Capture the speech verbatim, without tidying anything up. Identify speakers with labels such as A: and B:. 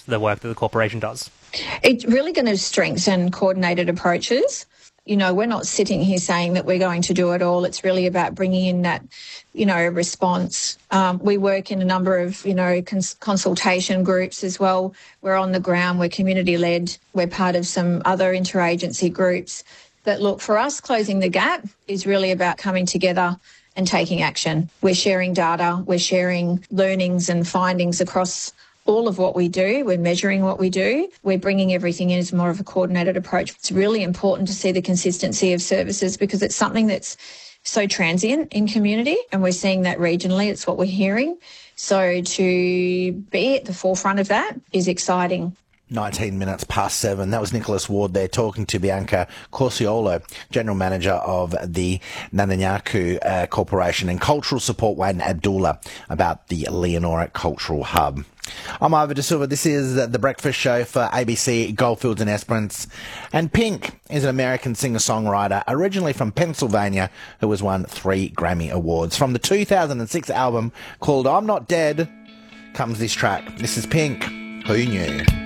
A: the work that the corporation does?
B: It's really going to strengthen coordinated approaches. You know, we're not sitting here saying that we're going to do it all. It's really about bringing in that, you know, response. Um, we work in a number of, you know, cons- consultation groups as well. We're on the ground, we're community-led, we're part of some other interagency groups. But look, for us, closing the gap is really about coming together and taking action. We're sharing data, we're sharing learnings and findings across all of what we do. We're measuring what we do. We're bringing everything in as more of a coordinated approach. It's really important to see the consistency of services because it's something that's so transient in community, and we're seeing that regionally. It's what we're hearing. So to be at the forefront of that is exciting.
C: nineteen minutes past seven. That was Nicholas Ward there talking to Bianca Corsiolo, General Manager of the Nananyaku uh, Corporation, and Cultural Support Wayne Abdullah about the Leonora Cultural Hub. I'm Ivor De Silva. This is The Breakfast Show for A B C Goldfields and Esperance. And Pink is an American singer-songwriter originally from Pennsylvania who has won three Grammy Awards. From the two thousand six album called I'm Not Dead comes this track. This is Pink. Who Knew?